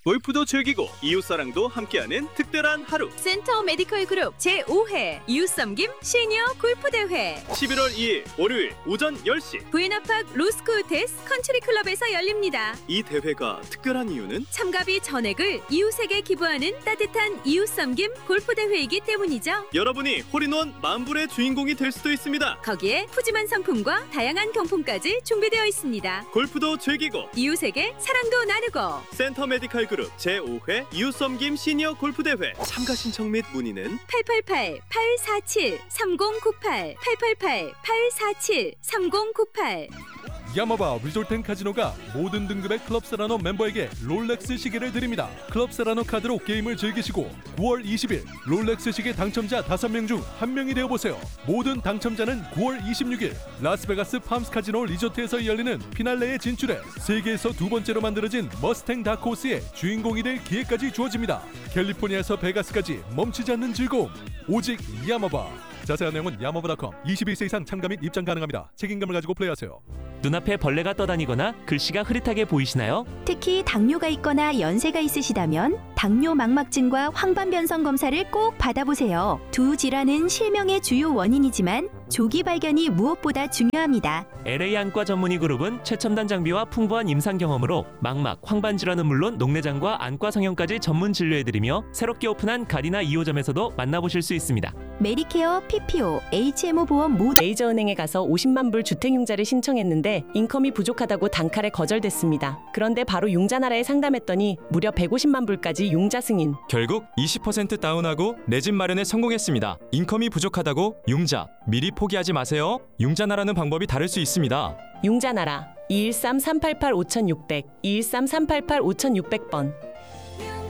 골프도 즐기고 이웃사랑도 함께하는 특별한 하루. 센터 메디컬 그룹 제5회 이웃섬김 시니어 골프대회 11월 2일 월요일 오전 10시 부에나팍 로스쿨테스 컨트리클럽에서 열립니다. 이 대회가 특별한 이유는 참가비 전액을 이웃에게 기부하는 따뜻한 이웃섬김 골프대회이기 때문이죠. 여러분이 홀인원 만불의 주인공이 될 수도 있습니다. 거기에 푸짐한 상품과 다양한 경품까지 준비되어 있습니다. 골프도 즐기고 이웃에게 사랑도 나누고 센터 메디컬 그룹 제5회 이웃섬김 시니어 골프대회 참가 신청 및 문의는 888-847-3098 888-847-3098 야마바 리조트앤카지노가 모든 등급의 클럽세라노 멤버에게 롤렉스 시계를 드립니다. 클럽세라노 카드로 게임을 즐기시고 9월 20일 롤렉스 시계 당첨자 5명 중 1명이 되어보세요. 모든 당첨자는 9월 26일 라스베가스 팜스 카지노 리조트에서 열리는 피날레에 진출해 세계에서 두 번째로 만들어진 머스탱 다크호스의 주인공이 될 기회까지 주어집니다. 캘리포니아에서 베가스까지 멈추지 않는 즐거움 오직 야마바. 자세한 내용은 야마바.com. 21세 이상 참가 및 입장 가능합니다. 책임감을 가지고 플레이하세요. 눈앞에 벌레가 떠다니거나 글씨가 흐릿하게 보이시나요? 특히 당뇨가 있거나 연세가 있으시다면 당뇨 망막증과 황반변성 검사를 꼭 받아보세요. 두 질환은 실명의 주요 원인이지만 조기 발견이 무엇보다 중요합니다. LA 안과 전문의 그룹은 최첨단 장비와 풍부한 임상 경험으로 망막, 황반 질환은 물론 녹내장과 안과 성형까지 전문 진료해드리며 새롭게 오픈한 가리나 2호점에서도 만나보실 수 있습니다. 메디케어, PPO, HMO 보험 모두 레이저은행에 가서 50만 불 주택융자를 신청했는데 인컴이 부족하다고 단칼에 거절됐습니다. 그런데 바로 융자나라에 상담했더니 무려 150만 불까지 융자 승인. 결국 20% 다운하고 내 집 마련에 성공했습니다. 인컴이 부족하다고 융자 미리 포기하지 마세요. 융자나라는 방법이 다를 수 있습니다. 융자나라 213-388-5600 213-388-5600번